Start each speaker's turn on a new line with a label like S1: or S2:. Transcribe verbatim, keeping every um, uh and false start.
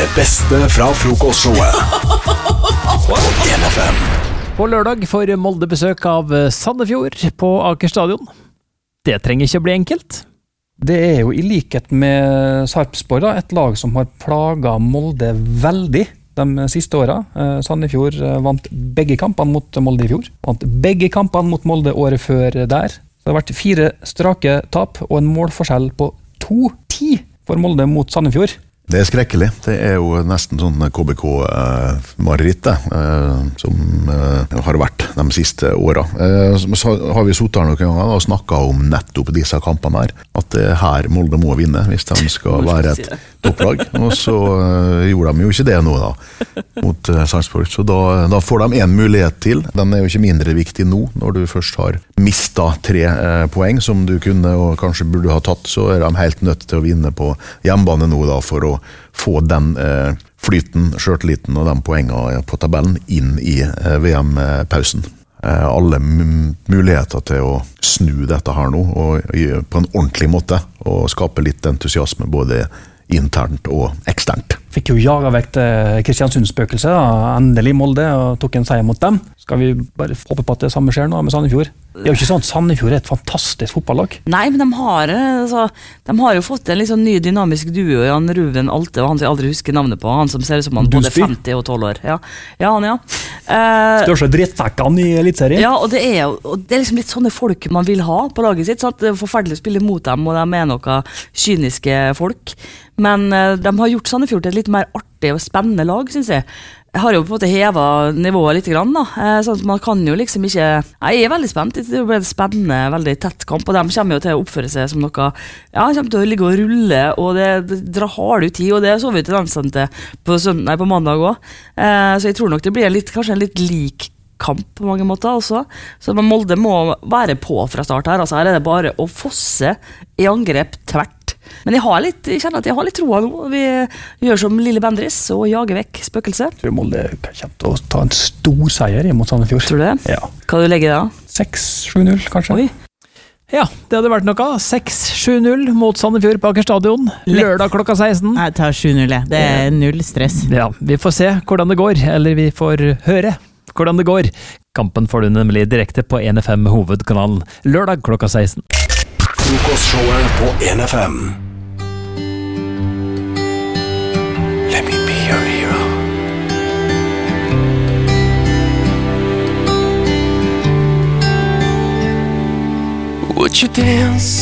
S1: Det beste fra frokostshowet på N F M.
S2: På lørdag får Molde besøk av Sandefjord på Aker Stadion. Det trenger ikke bli enkelt.
S3: Det er jo i likhet med Sarpsborg da, et lag som har plaget Molde veldig de siste årene. Sandefjord vant begge kampene mot Molde i fjor. Vant begge kampene mot Molde året før der. Så det har vært fire strake tap og en målforskjell på to ti for Molde mot Sandefjord.
S4: Det er skrekkelig. Det er jo nesten sånn K B K-mareritt eh, som eh, har vært de siste årene. Eh, så har vi suttet her noen ganger og snakket om nettopp disse kampene her. At det er her Molde må vinne hvis de skal være et topplag. Og så eh, gjorde de jo ikke det nå da, mot eh, Sarpsborg. Så da, da får de en mulighet til. Den er jo ikke mindre viktig nå, når du først har mistet tre eh, poeng som du kunne og kanskje burde ha tatt, så er de helt nødt til å vinne på hjemmebane nå da, for å få den eh, flyten, skjørteliten og den poengene på tabellen inn i eh, V M-pausen. Eh, alle muligheter til å snu dette her nå, og på en ordentlig måte, og skape litt entusiasme både internt og eksternt.
S3: Fikk jo jaga vekk Kristiansundsspøkelse, endelig Molde, og tok en seier mot dem. Skal vi bare håpe på at det samme skjer nå med Sandefjord? Det er jo ikke sånn at Sandefjord er et fantastisk fotballag.
S5: Nei, men de har, altså, de har jo fått en liksom ny dynamisk duo, Jan Ruben Alte, og han som jeg aldri husker navnet på, han som ser ut som han både femti og tolv år. Ja, ja han, ja. Eh,
S3: Største drittsekkene i elitserien.
S5: Ja, og det er jo og det er liksom litt sånne folk man vil ha på laget sitt, så at det er forferdelig å spille mot dem, og de er noen kyniske folk. Men eh, de har gjort Sandefjord til et litt mer artig og spennende lag, synes jeg. Jeg har jo på en måte hevet nivået litt grann, da. Sånn at man kan jo liksom ikke... Jeg er veldig spent. Det ble et spennende, veldig tett kamp, og de kommer jo til å oppføre seg som noe... Ja, de kommer til å ligge og rulle, og det, det drar hard ut tid, og det så vi til den til på, søndag, nei, på mandag også. Så jeg tror nok det blir litt, kanskje en litt lik kamp på mange måter også. Så Molde må være på fra start her. Altså her er det bare å fosse i angrep tvert. Men jeg, har litt, jeg kjenner at jeg har litt troa nå. Vi gjør som Lille Bendris og jager vekk spøkelse.
S3: Jeg tror Molde kommer til å ta en stor seier mot Sandefjord.
S5: Tror du det?
S3: Ja.
S5: Hva du legger da?
S3: seks sju null kanskje.
S5: Oi.
S2: Ja, det hadde vært noe. seks sju null mot Sandefjord på Aker Stadion. Lørdag klokka seksten.
S6: Jeg tar sju null. Det er null stress.
S2: Ja, vi får se hvordan det går, eller vi får høre hvordan det går. Kampen får du nemlig direkte på N F M hovedkanalen lørdag klokka seksten.
S1: Frokostshowet på N F M. Let me be your hero. Would you dance